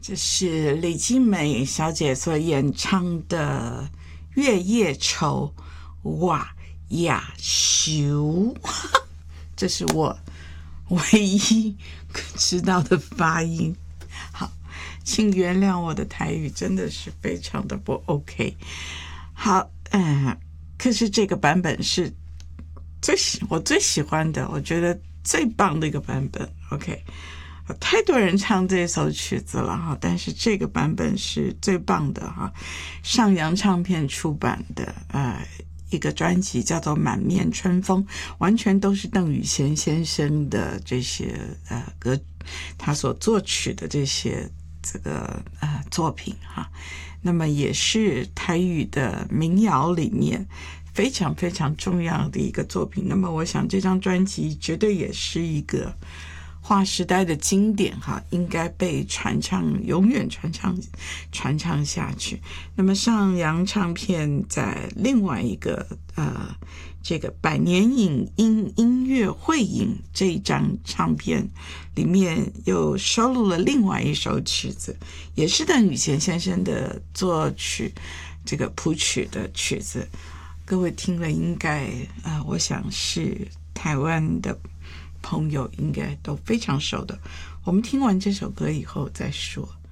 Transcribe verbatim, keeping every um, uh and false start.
这是李金美小姐所演唱的《月夜愁》，哇呀修，这是我唯一知道的发音。好，请原谅我的台语真的是非常的不 OK。好，嗯，可是这个版本是最喜我最喜欢的，我觉得最棒的一个版本。OK。太多人唱这首曲子了哈，但是这个版本是最棒的哈。上扬唱片出版的呃一个专辑叫做《满面春风》，完全都是邓雨贤先生的这些呃歌，他所作曲的这些这个呃作品哈。那么也是台语的民谣里面非常非常重要的一个作品。那么我想这张专辑绝对也是一个划时代的经典哈，应该被传唱，永远传唱传唱下去。那么上扬唱片在另外一个呃这个百年影音音乐会影这一张唱片里面又收录了另外一首曲子，也是邓雨贤先生的作曲，这个谱曲的曲子，各位听了应该呃我想是台湾的朋友应该都非常熟的。我们听完这首歌以后再说。